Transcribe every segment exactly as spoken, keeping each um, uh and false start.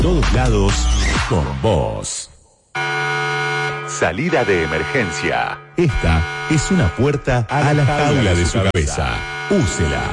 todos lados con vos. Salida de emergencia. Esta es una puerta a la jaula de su cabeza. Úsela.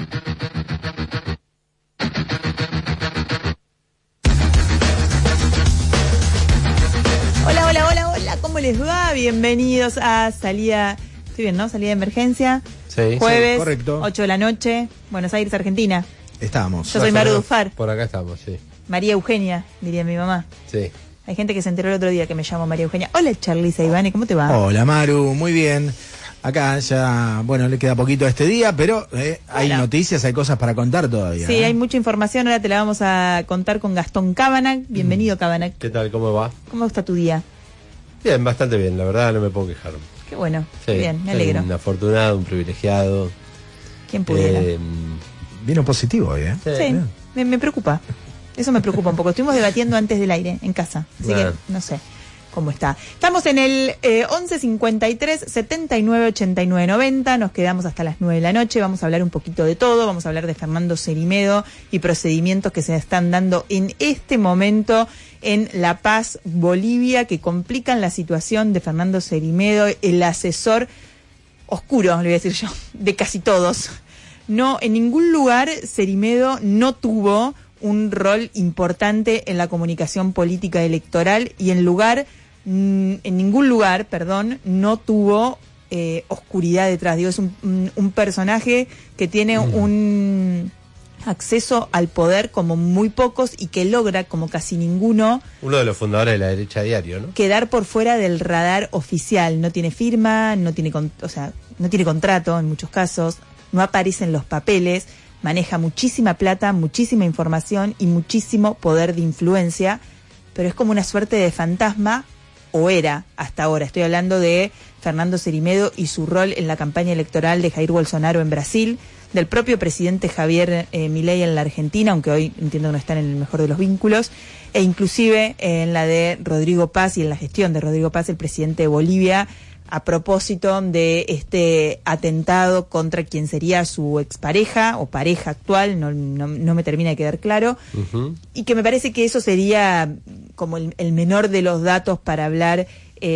Hola, hola, hola, hola, ¿cómo les va? Bienvenidos a Salida, estoy bien, ¿no? Salida de emergencia. Sí, Jueves, sí, correcto. ocho de la noche, Buenos Aires, Argentina. Estamos. Yo soy Maru Dufar. Por acá estamos, sí. María Eugenia, diría mi mamá. Sí. Hay gente que se enteró el otro día que me llamo María Eugenia. Hola, Charlisa Ivane, ¿cómo te va? Hola, Maru, muy bien. Acá ya, bueno, le queda poquito a este día, pero eh, hay Bueno. noticias, hay cosas para contar todavía. Sí, ¿eh? hay mucha información, ahora te la vamos a contar con Gastón Cábanac. Bienvenido, Cábanac. ¿Qué tal? ¿Cómo va? ¿Cómo está tu día? Bien, bastante bien, la verdad no me puedo quejar. Qué bueno, Sí, bien, me soy alegro. un afortunado, un privilegiado. ¿Quién pudiera? Eh, Vino positivo hoy, ¿eh? sí. Sí, me, me preocupa. Eso me preocupa un poco. Estuvimos debatiendo antes del aire, en casa. Así Bueno. que no sé cómo está. Estamos en el eh, once cincuenta y tres, setenta y nueve, ochenta y nueve, noventa. Nos quedamos hasta las nueve de la noche. Vamos a hablar un poquito de todo. Vamos a hablar de Fernando Cerimedo y procedimientos que se están dando en este momento en La Paz, Bolivia, que complican la situación de Fernando Cerimedo, el asesor oscuro, le voy a decir yo, de casi todos. No, en ningún lugar Cerimedo no tuvo un rol importante en la comunicación política electoral y en lugar, mm, en ningún lugar, perdón, no tuvo eh, oscuridad detrás. Digo, es un, un, un personaje que tiene mm. un acceso al poder como muy pocos y que logra, como casi ninguno, Uno de los fundadores de la derecha a diario, ¿no? quedar por fuera del radar oficial. No tiene firma, no tiene, con, o sea, no tiene contrato en muchos casos, no aparecen los papeles, maneja muchísima plata, muchísima información y muchísimo poder de influencia, pero es como una suerte de fantasma, o era hasta ahora. Estoy hablando de Fernando Cerimedo y su rol en la campaña electoral de Jair Bolsonaro en Brasil, del propio presidente Javier eh, Milei en la Argentina, aunque hoy entiendo que no están en el mejor de los vínculos, e inclusive en la de Rodrigo Paz y en la gestión de Rodrigo Paz, el presidente de Bolivia, a propósito de este atentado contra quien sería su expareja o pareja actual, no, no, no me termina de quedar claro, uh-huh. Y que me parece que eso sería como el, el menor de los datos para hablar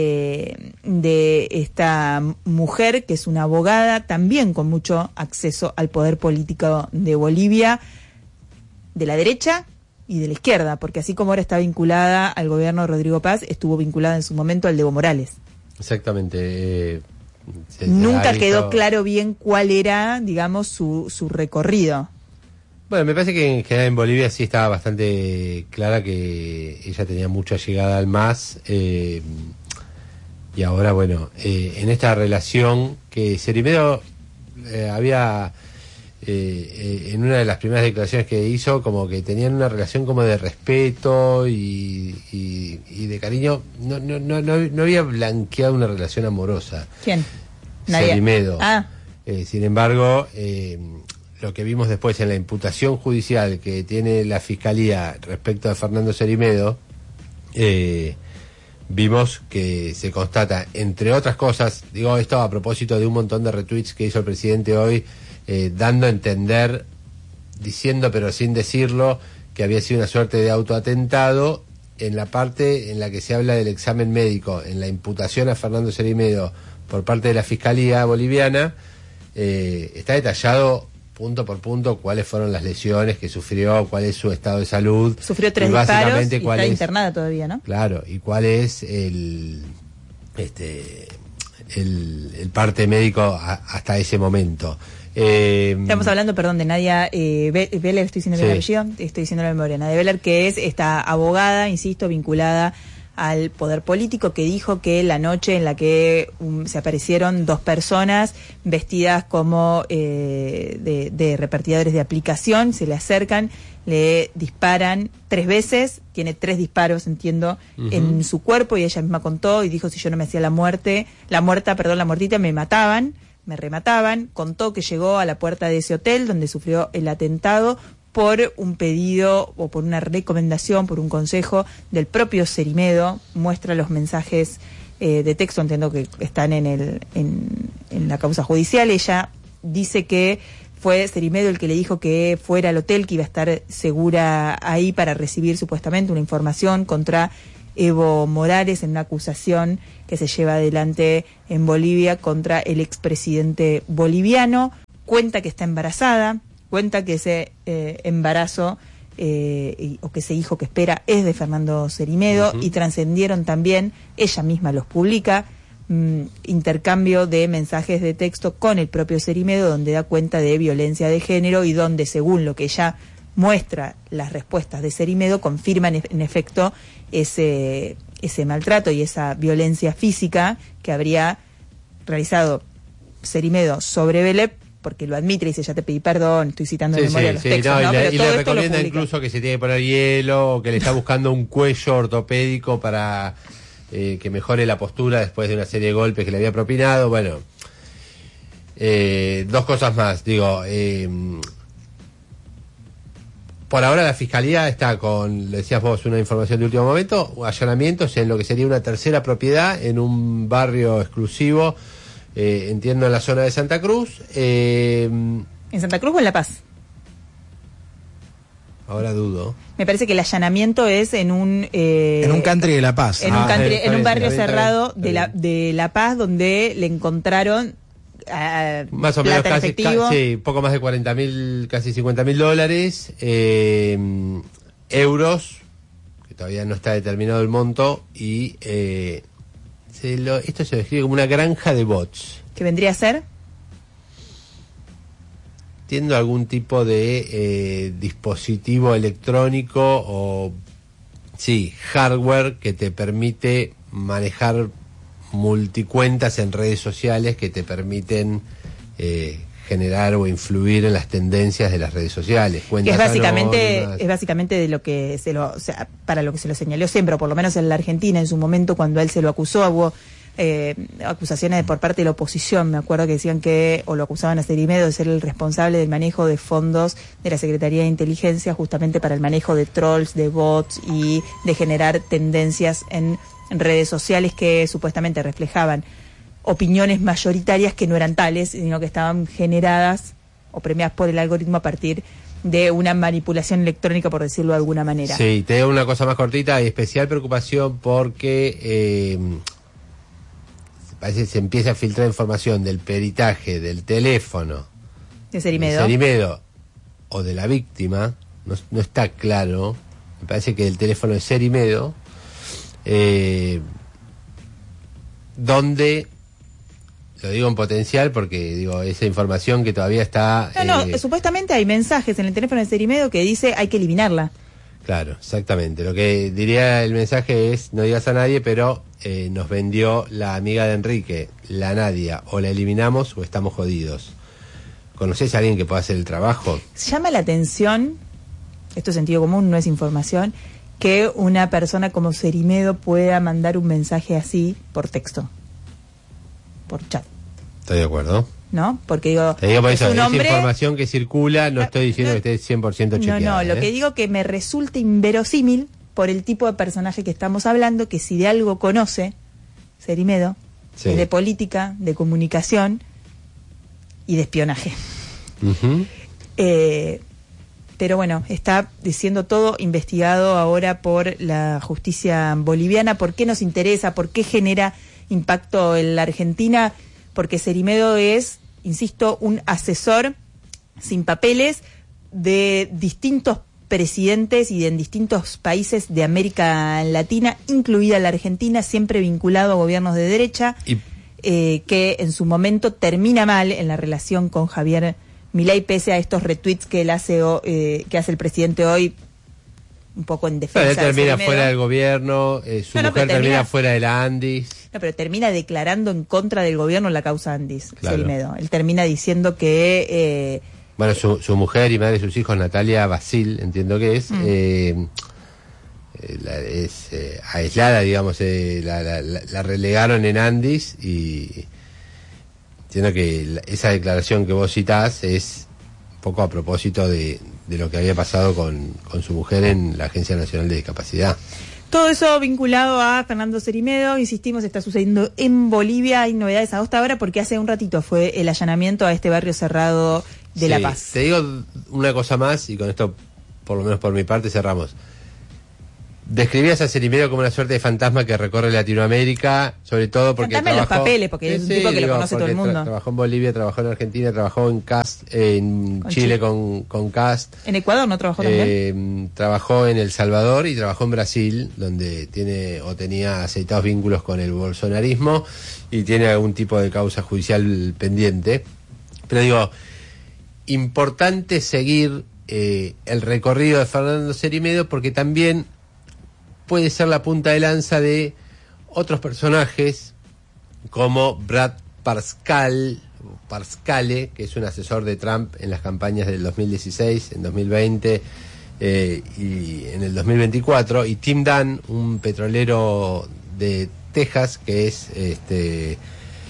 eh, de esta mujer, que es una abogada, también con mucho acceso al poder político de Bolivia, de la derecha y de la izquierda, porque así como ahora está vinculada al gobierno de Rodrigo Paz, estuvo vinculada en su momento al de Evo Morales. Exactamente. Eh, se, Nunca se quedó visto... claro bien cuál era, digamos, su, su recorrido. Bueno, me parece que en general en Bolivia sí estaba bastante clara que ella tenía mucha llegada al M A S. Eh, y ahora, bueno, eh, en esta relación que Cerimedo eh, había... Eh, eh, en una de las primeras declaraciones que hizo, como que tenían una relación como de respeto y, y, y de cariño. No, no, no, no había blanqueado una relación amorosa. ¿Quién? Cerimedo. Ah. Eh, sin embargo, eh, lo que vimos después en la imputación judicial que tiene la Fiscalía respecto a Fernando Cerimedo, eh, vimos que se constata, entre otras cosas, digo esto a propósito de un montón de retweets que hizo el presidente hoy, Eh, dando a entender, diciendo pero sin decirlo, que había sido una suerte de autoatentado, en la parte en la que se habla del examen médico, en la imputación a Fernando Cerimedo por parte de la Fiscalía boliviana, eh, está detallado punto por punto cuáles fueron las lesiones que sufrió, cuál es su estado de salud. Sufrió tres y disparos y cuál está es, internada todavía, ¿no? Claro, y cuál es el... este el, el parte médico a, hasta ese momento. Eh, Estamos hablando, perdón, de Nadia eh, Beller, estoy diciendo bien el apellido, estoy diciendo la memoria, Nadia Beller, que es esta abogada, insisto, vinculada al poder político, que dijo que la noche en la que um, se aparecieron dos personas vestidas como eh, de, de repartidores de aplicación, se le acercan, le disparan tres veces, tiene tres disparos, entiendo, uh-huh. en su cuerpo, y ella misma contó y dijo, si yo no me hacía la muerte, la muerta, perdón, la muertita, me mataban, me remataban. Contó que llegó a la puerta de ese hotel donde sufrió el atentado por un pedido o por una recomendación, por un consejo del propio Cerimedo. Muestra los mensajes eh, de texto, entiendo que están en, el, en, en la causa judicial. Ella dice que fue Cerimedo el que le dijo que fuera al hotel, que iba a estar segura ahí para recibir supuestamente una información contra Evo Morales en una acusación que se lleva adelante en Bolivia contra el expresidente boliviano. Cuenta que está embarazada, cuenta que ese eh, embarazo eh, y, o que ese hijo que espera es de Fernando Cerimedo, uh-huh. y trascendieron también, ella misma los publica, intercambio de mensajes de texto con el propio Cerimedo, donde da cuenta de violencia de género y donde, según lo que ella muestra, las respuestas de Cerimedo confirman en efecto ese, ese maltrato y esa violencia física que habría realizado Cerimedo sobre Belep, porque lo admite y dice, ya te pedí perdón, estoy citando sí, en memoria sí, los sí, textos, no, ¿no? Y, Pero le, y todo le esto lo recomienda publica. incluso que se tiene que poner hielo, o que le está buscando un cuello ortopédico para eh, que mejore la postura después de una serie de golpes que le había propinado. Bueno, eh, dos cosas más, digo, eh, por ahora la Fiscalía está con, le decías vos, una información de último momento, allanamientos en lo que sería una tercera propiedad en un barrio exclusivo, eh, entiendo en la zona de Santa Cruz. Eh, ¿En Santa Cruz o en La Paz? Ahora dudo. Me parece que el allanamiento es en un... Eh, en un country de La Paz. En ah, un, country, está en un bien, barrio está bien, cerrado está de bien. la, de La Paz, donde le encontraron... Uh, Más o menos plata en casi, efectivo. ca- sí, poco más de cuarenta mil, casi cincuenta mil dólares, eh, euros, que todavía no está determinado el monto, y eh, se lo, esto se describe como una granja de bots. ¿Qué vendría a ser? Entiendo algún tipo de eh, dispositivo electrónico o, sí, hardware que te permite manejar multicuentas en redes sociales que te permiten eh, generar o influir en las tendencias de las redes sociales. Que Cuentas es básicamente, anónimas. es básicamente de lo que se lo, o sea, para lo que se lo señaló siempre, o por lo menos en la Argentina en su momento cuando a él se lo acusó, hubo eh, acusaciones por parte de la oposición, me acuerdo que decían que, o lo acusaban a Cerimedo de ser el responsable del manejo de fondos de la Secretaría de Inteligencia justamente para el manejo de trolls, de bots y de generar tendencias en redes sociales que supuestamente reflejaban opiniones mayoritarias que no eran tales, sino que estaban generadas o premiadas por el algoritmo a partir de una manipulación electrónica, por decirlo de alguna manera. Sí, te digo una cosa más cortita, hay especial preocupación porque eh, parece que se empieza a filtrar información del peritaje, del teléfono De Cerimedo. de Cerimedo o de la víctima, no, no está claro, me parece que el teléfono de Cerimedo, eh, donde, lo digo en potencial porque digo esa información que todavía está... No, no, eh, supuestamente hay mensajes en el teléfono de Cerimedo que dice hay que eliminarla. Claro, exactamente. Lo que diría el mensaje es, no digas a nadie, pero eh, nos vendió la amiga de Enrique, la Nadia, o la eliminamos o estamos jodidos. ¿Conocés a alguien que pueda hacer el trabajo? Llama la atención, esto es sentido común, no es información, que una persona como Cerimedo pueda mandar un mensaje así por texto, por chat, Estoy de acuerdo. ¿no? Porque digo, Te digo por es eso, un esa hombre... información que circula, no estoy diciendo no, que esté cien por ciento No, chequeada. no, lo ¿eh? que digo que me resulta inverosímil por el tipo de personaje que estamos hablando, que si de algo conoce Cerimedo, Sí. es de política, de comunicación y de espionaje. Ujú. Eh, pero bueno, está siendo todo investigado ahora por la justicia boliviana. ¿Por qué nos interesa? ¿Por qué genera impacto en la Argentina? Porque Cerimedo es, insisto, un asesor sin papeles de distintos presidentes y de en distintos países de América Latina, incluida la Argentina, siempre vinculado a gobiernos de derecha, Y eh, que en su momento termina mal en la relación con Javier Milei, pese a estos retweets que él hace o, eh, que hace el presidente hoy, un poco en defensa. pero él de termina Cerimedo. fuera del gobierno, eh, su No, no, mujer pero termina termina- fuera de la Andis. No, pero termina declarando en contra del gobierno la causa Andis, Claro. Cerimedo. Él termina diciendo que... Eh, Bueno, su, su mujer y madre de sus hijos, Natalia Basil, entiendo que es, Mm. eh, eh, la- es eh, aislada, digamos, eh, la, la- la- la relegaron en Andis y entiendo que la- esa declaración que vos citás es un poco a propósito de, de lo que había pasado con, con su mujer en la Agencia Nacional de Discapacidad. Todo eso vinculado a Fernando Cerimedo, insistimos, está sucediendo en Bolivia. Hay novedades a esta hora porque hace un ratito fue el allanamiento a este barrio cerrado de sí, la paz. Te digo una cosa más, y con esto, por lo menos por mi parte, cerramos. Describías a Cerimedo como una suerte de fantasma que recorre Latinoamérica, sobre todo porque Fantasma en los trabajó, papeles, porque es un tipo que lo conoce todo el mundo. Tra- trabajó en Bolivia, trabajó en Argentina, trabajó en Cast, en Con Chile, Chile. con, con Cast. ¿En Ecuador no trabajó también? Eh, trabajó en El Salvador y trabajó en Brasil, donde tiene o tenía aceitados vínculos con el bolsonarismo y tiene algún tipo de causa judicial pendiente. Pero digo, importante seguir eh, el recorrido de Fernando Cerimedo, porque también puede ser la punta de lanza de otros personajes como Brad Parscale, Parscale, que es un asesor de Trump en las campañas del dos mil dieciséis, en dos mil veinte eh, y en el dos mil veinticuatro, y Tim Dunn, un petrolero de Texas que es este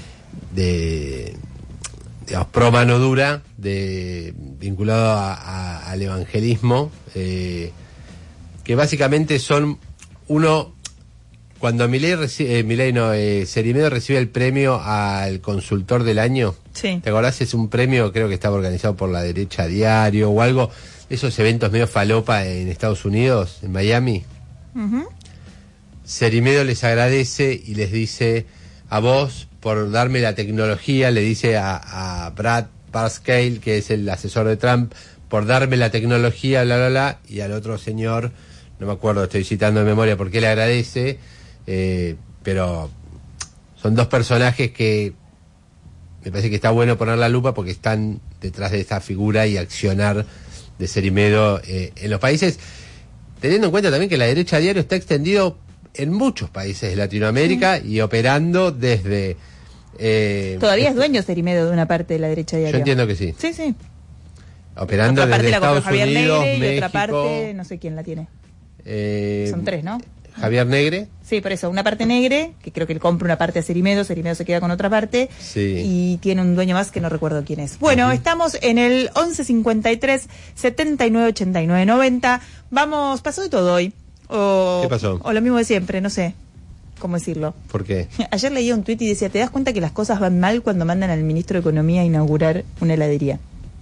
de digamos, pro mano dura, de vinculado a, a, al evangelismo, eh, que básicamente son uno. Cuando Milei recibe, eh, Milei no, eh, Cerimedo recibe el premio al consultor del año, Sí. ¿te acordás? Es un premio, creo que estaba organizado por la derecha diario o algo, esos eventos medio falopa en Estados Unidos, en Miami. Uh-huh. Cerimedo les agradece y les dice: a vos por darme la tecnología, le dice a, a Brad Parscale, que es el asesor de Trump, por darme la tecnología, bla, bla, bla, y al otro señor, no me acuerdo, estoy citando de memoria por qué le agradece, eh, pero son dos personajes que me parece que está bueno poner la lupa porque están detrás de esta figura y accionar de Cerimedo eh, en los países, teniendo en cuenta también que la derecha diario está extendido en muchos países de Latinoamérica sí. y operando desde... Eh, Todavía es dueño Cerimedo de una parte de la derecha diaria. Yo entiendo que sí. Sí, sí. Operando otra desde parte Estados la Javier Unidos, Negre, México... y otra parte, no sé quién la tiene. Eh, Son tres, ¿no? Javier Negre. Sí, por eso, una parte Negre, que creo que él compra una parte a Cerimedo, Cerimedo se queda con otra parte, sí. y tiene un dueño más que no recuerdo quién es. Bueno, uh-huh. estamos en el once cincuenta y tres, setenta y nueve ochenta y nueve noventa. Vamos, pasó de todo hoy. O, ¿Qué pasó? O lo mismo de siempre, no sé cómo decirlo. ¿Por qué? Ayer leía un tuit y decía, ¿te das cuenta que las cosas van mal cuando mandan al ministro de Economía a inaugurar una heladería?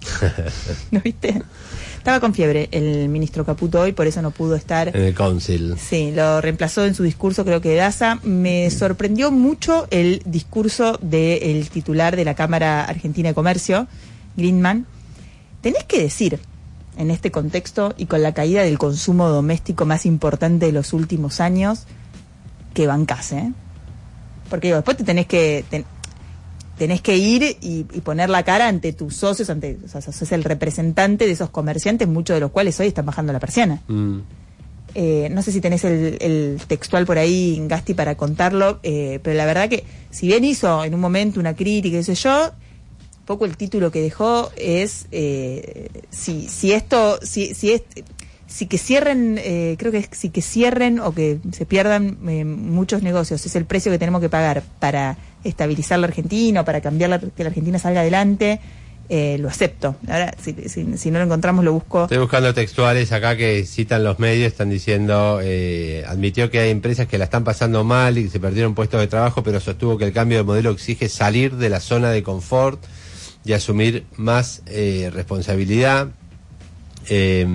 ¿No viste? Estaba con fiebre el ministro Caputo hoy, por eso no pudo estar. En el council. Sí, lo reemplazó en su discurso, creo que Daza. Me sorprendió mucho el discurso del titular de la Cámara Argentina de Comercio, Greenman. Tenés que decir, en este contexto y con la caída del consumo doméstico más importante de los últimos años, que bancás, ¿eh? Porque digo, después te tenés que... Ten, tenés que ir y, y poner la cara ante tus socios, ante, o sea, sos el representante de esos comerciantes, muchos de los cuales hoy están bajando la persiana. Mm. Eh, no sé si tenés el, el textual por ahí, Gasti, para contarlo, eh, pero la verdad que, si bien hizo en un momento una crítica, qué sé yo, un poco el título que dejó es, eh, si, si esto, si, si es... si que cierren, eh, creo que es si que cierren o que se pierdan eh, muchos negocios, es el precio que tenemos que pagar para estabilizar la Argentina, o para cambiar la, que la Argentina salga adelante, eh, lo acepto. Ahora, si, si, si no lo encontramos, lo busco. Estoy buscando textuales acá que citan los medios, están diciendo, eh, admitió que hay empresas que la están pasando mal y que se perdieron puestos de trabajo, pero sostuvo que el cambio de modelo exige salir de la zona de confort y asumir más eh, responsabilidad. Eh,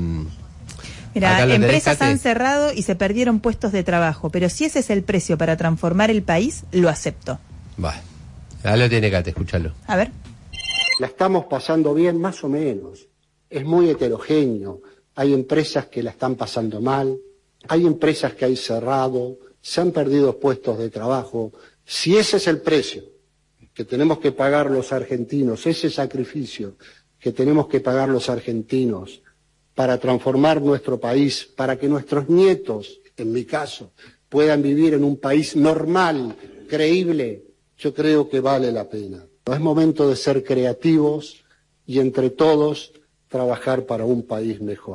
Mira, empresas han cerrado y se perdieron puestos de trabajo, pero si ese es el precio para transformar el país, lo acepto. Va, ahora lo tiene Cate, escúchalo. A ver. La estamos pasando bien, más o menos. Es muy heterogéneo. Hay empresas que la están pasando mal, hay empresas que hay cerrado, se han perdido puestos de trabajo. Si ese es el precio que tenemos que pagar los argentinos, ese sacrificio que tenemos que pagar los argentinos, para transformar nuestro país, para que nuestros nietos, en mi caso, puedan vivir en un país normal, creíble, yo creo que vale la pena. Es momento de ser creativos y entre todos trabajar para un país mejor.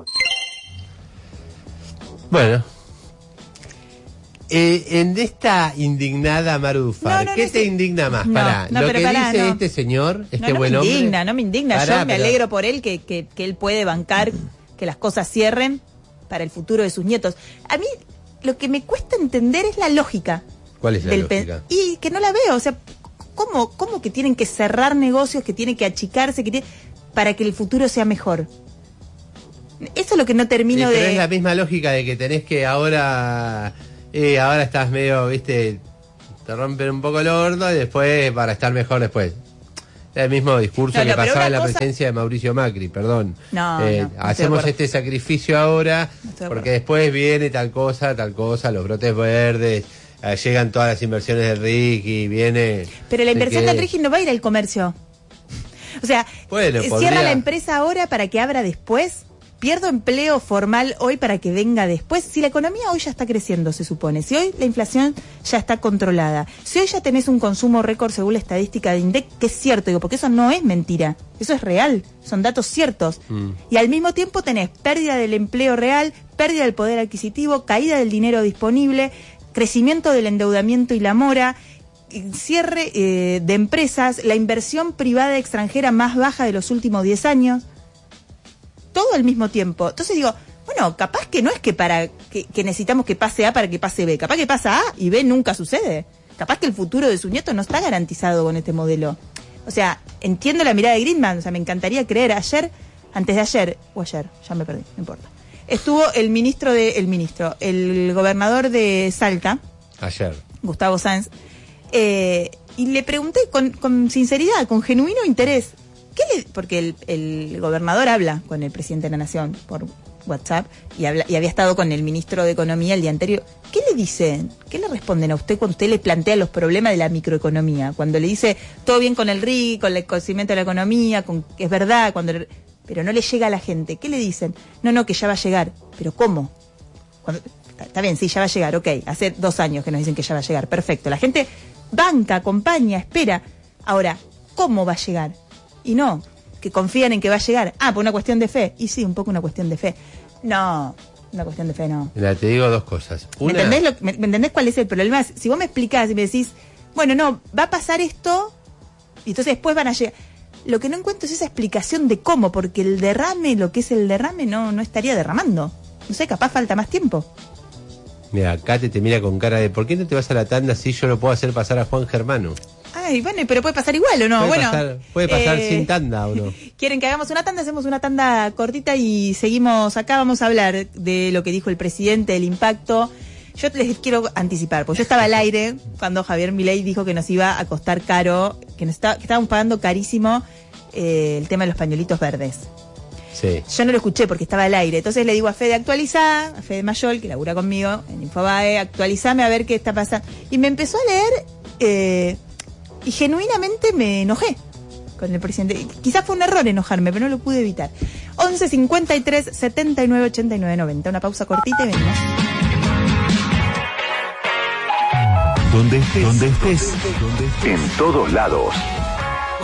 Bueno, eh, en esta indignada Maru Dufar, no, no, ¿qué no, te sí. indigna más? No, Pará, no, lo pero que pará, dice no. este señor, este no, no buen me hombre. indigna, no me indigna, Pará, yo me pero... alegro por él que, que, que él puede bancar que las cosas cierren para el futuro de sus nietos. A mí lo que me cuesta entender es la lógica. ¿Cuál es la del lógica? Pe- y que no la veo, o sea, ¿cómo, cómo que tienen que cerrar negocios, que tienen que achicarse, que tienen... para que el futuro sea mejor. Eso es lo que no termino sí, de... Pero es la misma lógica de que tenés que ahora... Eh, ahora estás medio, viste, te rompen un poco el horno y después para estar mejor después. Es el mismo discurso no, que no, pasaba en la cosa... presencia de Mauricio Macri, perdón. No, eh, no, no hacemos este sacrificio ahora no porque después viene tal cosa, tal cosa, los brotes verdes, eh, llegan todas las inversiones del Ricky, viene... Pero la inversión que... del Ricky no va a ir al comercio. O sea, bueno, cierra podría... la empresa ahora para que abra después. Pierdo empleo formal hoy para que venga después. Si la economía hoy ya está creciendo, se supone. Si hoy la inflación ya está controlada. Si hoy ya tenés un consumo récord según la estadística de INDEC, que es cierto, digo, porque eso no es mentira. Eso es real. Son datos ciertos. Mm. Y al mismo tiempo tenés pérdida del empleo real, pérdida del poder adquisitivo, caída del dinero disponible, crecimiento del endeudamiento y la mora, cierre eh, de empresas, la inversión privada extranjera más baja de los últimos diez años. Todo al mismo tiempo. Entonces digo, bueno, capaz que no es que para que, que necesitamos que pase A para que pase B. Capaz que pasa A y B nunca sucede. Capaz que el futuro de su nieto no está garantizado con este modelo. O sea, entiendo la mirada de Greenman. O sea, me encantaría creer. Ayer, antes de ayer, o ayer, ya me perdí, no importa. Estuvo el ministro de, el ministro, el gobernador de Salta. Ayer. Gustavo Sáenz. Eh, y le pregunté con, con sinceridad, con genuino interés. ¿Qué le, porque el, el gobernador habla con el presidente de la Nación por WhatsApp y, habla, y había estado con el ministro de Economía el día anterior. ¿Qué le dicen? ¿Qué le responden a usted cuando usted le plantea los problemas de la microeconomía? Cuando le dice todo bien con el R I, con el crecimiento de la economía, con que es verdad, cuando le, pero no le llega a la gente. ¿Qué le dicen? No, no, que ya va a llegar. ¿Pero cómo? Cuando, está, está bien, sí, ya va a llegar, ok. Hace dos años que nos dicen que ya va a llegar, perfecto. La gente banca, acompaña, espera. Ahora, ¿cómo va a llegar? Y no, que confían en que va a llegar. Ah, por una cuestión de fe. Y sí, un poco una cuestión de fe. No, una cuestión de fe no. Mira, te digo dos cosas. Una... ¿Me entendés, lo, me, ¿Me entendés cuál es el problema? Si vos me explicás y me decís, bueno, no, va a pasar esto, y entonces después van a llegar... Lo que no encuentro es esa explicación de cómo, porque el derrame, lo que es el derrame, no, no estaría derramando. No sé, capaz falta más tiempo. Mira, Kate te mira con cara de ¿por qué no te vas a la tanda si yo lo puedo hacer pasar a Juan Germano? Ay, bueno, pero puede pasar igual, ¿o no? Puede bueno, pasar, puede pasar eh, sin tanda, ¿o no? ¿Quieren que hagamos una tanda? Hacemos una tanda cortita y seguimos acá. Vamos a hablar de lo que dijo el presidente, del impacto. Yo les quiero anticipar, porque yo estaba al aire cuando Javier Milei dijo que nos iba a costar caro, que, nos está, que estábamos pagando carísimo eh, el tema de los pañuelitos verdes. Sí. Yo no lo escuché porque estaba al aire. Entonces le digo a Fede, actualizá, a Fede Mayol, que labura conmigo en Infobae, actualizame a ver qué está pasando. Y me empezó a leer eh, y genuinamente me enojé con el presidente. Quizás fue un error enojarme, pero no lo pude evitar. once cincuenta y tres setenta y nueve ochenta y nueve noventa. Una pausa cortita y venimos. Donde estés, donde estés, donde estés. En todos lados.